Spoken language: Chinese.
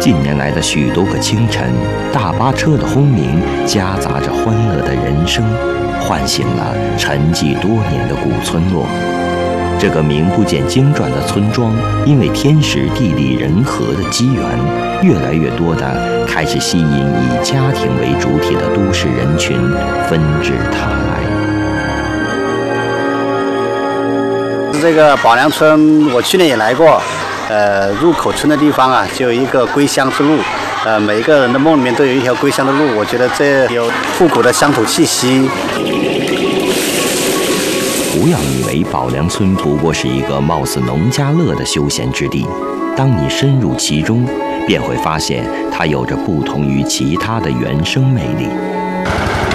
近年来的许多个清晨，大巴车的轰鸣夹杂着欢乐的人声，唤醒了沉寂多年的古村落。这个名不见经传的村庄，因为天时地利人和的机缘，越来越多的开始吸引以家庭为主体的都市人群纷至沓来。 这个宝良村，我去年也来过。入口村的地方啊，就有一个归乡之路。每一个人的梦里面都有一条归乡的路。我觉得这有复古的乡土气息。 不要以为宝良村不过是一个貌似农家乐的休闲之地，当你深入其中，便会发现它有着不同于其他的原生魅力。